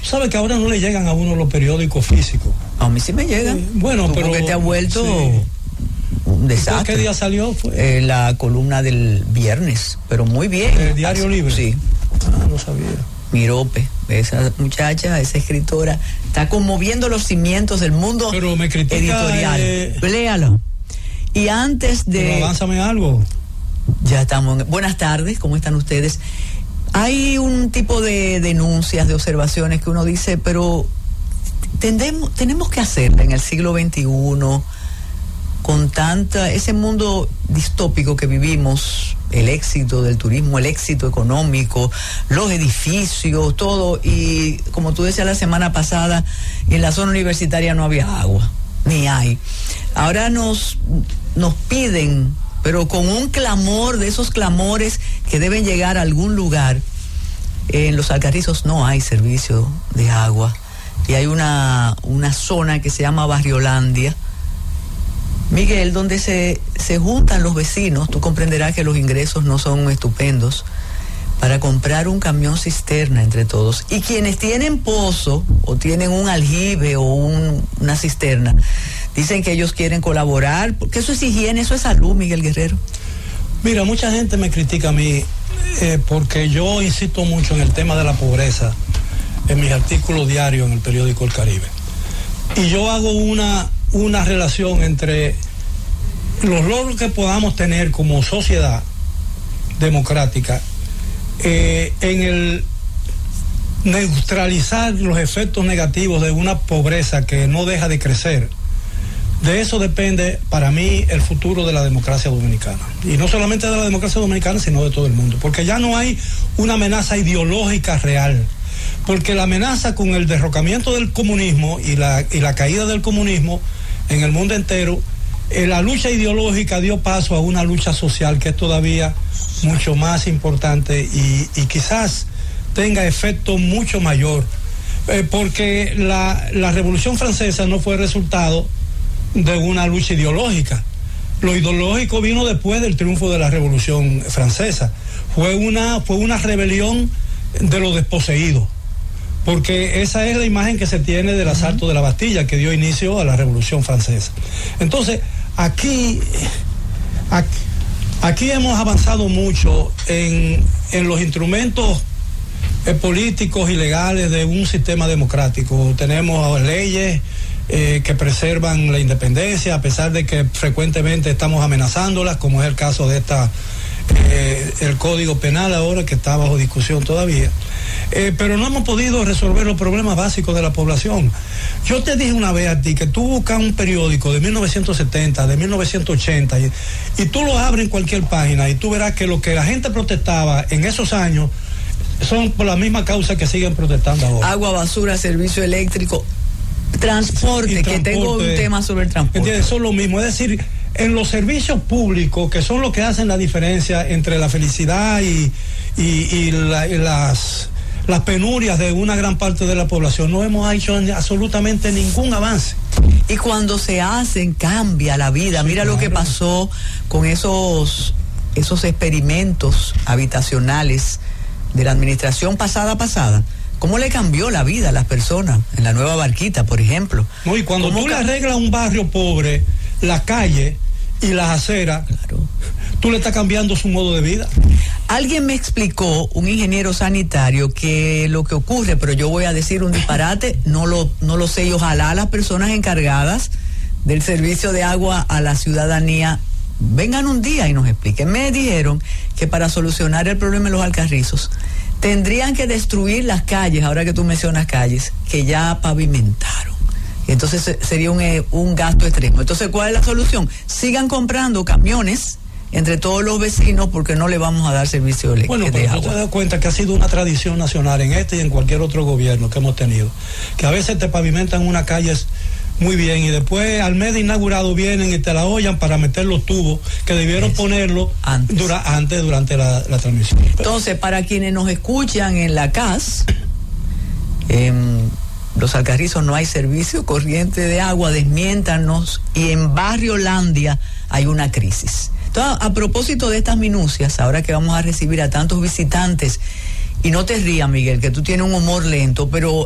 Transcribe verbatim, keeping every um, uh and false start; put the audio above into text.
sabes que ahora no le llegan a uno los periódicos físicos. A mí sí me llegan. Eh, bueno, pero porque te ha vuelto sí. un desastre. ¿Qué día salió? Fue? Eh, la columna del viernes, pero muy bien. ¿El Diario Así, Libre? Sí. Ah, no sabía. Mirope, esa muchacha, esa escritora, está conmoviendo los cimientos del mundo pero me critica, editorial. Eh... Léalo. Y antes de... Pero avánzame algo. Ya estamos. En... Buenas tardes, ¿cómo están ustedes? Hay un tipo de denuncias, de observaciones que uno dice, pero tendemos, tenemos que hacerla en el siglo veintiuno, con tanta, ese mundo distópico que vivimos, el éxito del turismo, el éxito económico, los edificios, todo, y como tú decías la semana pasada, en la zona universitaria no había agua, ni hay. Ahora nos, nos piden, pero con un clamor, de esos clamores que deben llegar a algún lugar. En Los Alcarrizos no hay servicio de agua, y hay una, una zona que se llama Barriolandia, Miguel, donde se, se juntan los vecinos. Tú comprenderás que los ingresos no son estupendos para comprar un camión cisterna entre todos. Y quienes tienen pozo o tienen un aljibe o un, una cisterna, dicen que ellos quieren colaborar, porque eso es higiene, eso es salud, Miguel Guerrero. Mira, mucha gente me critica a mí eh, porque yo insisto mucho en el tema de la pobreza en mis artículos diarios en el periódico El Caribe. Y yo hago una... una relación entre los logros que podamos tener como sociedad democrática eh, en el neutralizar los efectos negativos de una pobreza que no deja de crecer. De eso depende para mí el futuro de la democracia dominicana, y no solamente de la democracia dominicana sino de todo el mundo, porque ya no hay una amenaza ideológica real, porque la amenaza con el derrocamiento del comunismo y la, y la caída del comunismo en el mundo entero, eh, la lucha ideológica dio paso a una lucha social que es todavía mucho más importante y, y quizás tenga efecto mucho mayor, eh, porque la, la Revolución Francesa no fue resultado de una lucha ideológica. Lo ideológico vino después del triunfo de la Revolución Francesa. Fue una, fue una rebelión de los desposeídos, porque esa es la imagen que se tiene del asalto de la Bastilla, que dio inicio a la Revolución Francesa. Entonces, aquí, aquí, aquí hemos avanzado mucho en, en los instrumentos eh, políticos y legales de un sistema democrático. Tenemos leyes eh, que preservan la independencia, a pesar de que frecuentemente estamos amenazándolas, como es el caso de esta... Eh, el Código Penal ahora, que está bajo discusión todavía, eh, pero no hemos podido resolver los problemas básicos de la población. Yo te dije una vez a ti que tú buscas un periódico de mil novecientos setenta, de mil novecientos ochenta, y, y tú lo abres en cualquier página y tú verás que lo que la gente protestaba en esos años son por la misma causa que siguen protestando ahora. Agua, basura, servicio eléctrico, transporte, transporte que tengo un tema sobre el transporte. ¿Entiendes? Eso es lo mismo, es decir, en los servicios públicos, que son los que hacen la diferencia entre la felicidad y, y, y, la, y las, las penurias de una gran parte de la población, no hemos hecho absolutamente ningún avance. Y cuando se hacen, cambia la vida. Sí, mira claro. Lo que pasó con esos, esos experimentos habitacionales de la administración pasada pasada. ¿Cómo le cambió la vida a las personas en la Nueva Barquita, por ejemplo? No, y cuando tú ca- le arreglas un barrio pobre, la calle y las aceras, claro, tú le estás cambiando su modo de vida. Alguien me explicó, un ingeniero sanitario, que lo que ocurre, pero yo voy a decir un disparate, no lo, no lo sé, y ojalá las personas encargadas del servicio de agua a la ciudadanía vengan un día y nos expliquen. Me dijeron que para solucionar el problema de los Alcarrizos tendrían que destruir las calles, ahora que tú mencionas calles, que ya pavimentaron. Entonces sería un, eh, un gasto extremo. Entonces, ¿cuál es la solución? Sigan comprando camiones entre todos los vecinos, porque no le vamos a dar servicio eléctrico. Bueno, pero tú te das cuenta que ha sido una tradición nacional en este y en cualquier otro gobierno que hemos tenido, que a veces te pavimentan una calle muy bien y después al mes de inaugurado vienen y te la hollan para meter los tubos que debieron Eso. ponerlo antes, dura, antes durante la, la transmisión. Entonces, para quienes nos escuchan en la C A S, en Los Alcarrizos no hay servicio corriente de agua, desmiéntanos, y en Barriolandia hay una crisis. Entonces, a propósito de estas minucias, ahora que vamos a recibir a tantos visitantes, y no te rías, Miguel, que tú tienes un humor lento, pero